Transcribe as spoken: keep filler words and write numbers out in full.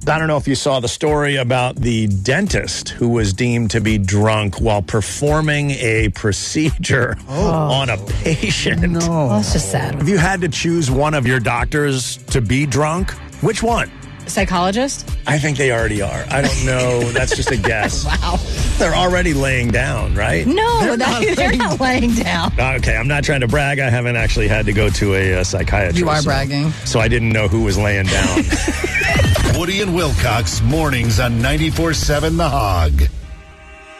I don't know if you saw the story about the dentist who was deemed to be drunk while performing a procedure oh. on a patient. No. Well, that's just sad. If you had to choose one of your doctors to be drunk, which one? Psychologist? I think they already are. I don't know. That's just a guess. Wow. They're already laying down, right? No, they're, that, not, they're not laying down. Okay, I'm not trying to brag. I haven't actually had to go to a, a psychiatrist. You are so, bragging. So I didn't know who was laying down. Woody and Wilcox, mornings on ninety-four seven The Hog.